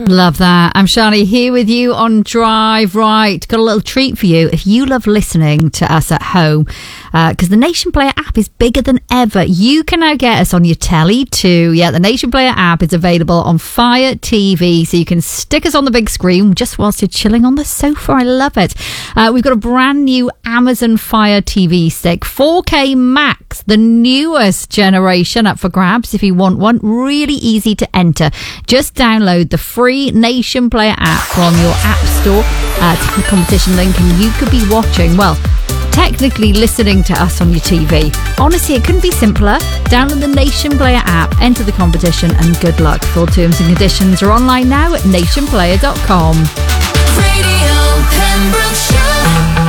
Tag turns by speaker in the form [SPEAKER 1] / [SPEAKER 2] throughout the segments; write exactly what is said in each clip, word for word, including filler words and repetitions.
[SPEAKER 1] Love that. I'm Shani here with you on Drive Right. Got a little treat for you if you love listening to us at home, because uh, the Nation Player app is bigger than ever. You can now get us on your telly too. Yeah, the Nation Player app is available on Fire T V, so you can stick us on the big screen just whilst you're chilling on the sofa. I love it. Uh, we've got a brand new Amazon Fire T V stick, four K Max, the newest generation, up for grabs if you want one. Really easy to enter. Just download the free Nation Player app from your app store. Uh, it's a competition link, and you could be watching, well, technically listening to us on your T V. Honestly, it couldn't be simpler. Download the Nation Player app, enter the competition, and good luck. Full terms and conditions are online now at nation player dot com.
[SPEAKER 2] Radio Pembrokeshire.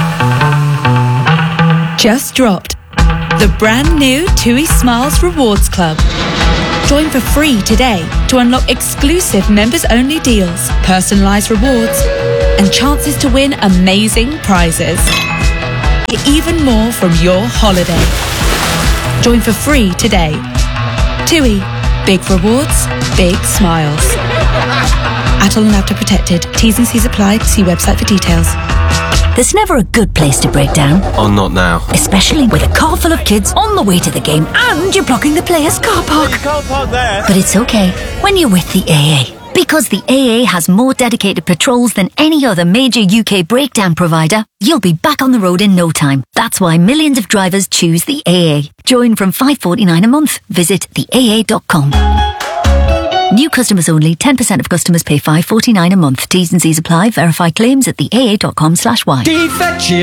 [SPEAKER 3] Just dropped the brand new TUI Smiles Rewards Club. Join for free today to unlock exclusive members-only deals, personalised rewards, and chances to win amazing prizes. Get even more from your holiday. Join for free today. TUI. Big rewards, big smiles. Atoll and Apta protected. T's and C's apply. See website for details.
[SPEAKER 4] There's never a good place to break down.
[SPEAKER 5] Oh, not now.
[SPEAKER 4] Especially with a car full of kids on the way to the game and you're blocking the players' car park.
[SPEAKER 5] You can't park there.
[SPEAKER 4] But it's okay when you're with the A A. Because the A A has more dedicated patrols than any other major U K breakdown provider, you'll be back on the road in no time. That's why millions of drivers choose the A A. Join from five pounds forty-nine a month. Visit the A A dot com. New customers only. ten percent of customers pay five pounds forty-nine a month. T's and C's apply. Verify claims at the A A dot com slash Y.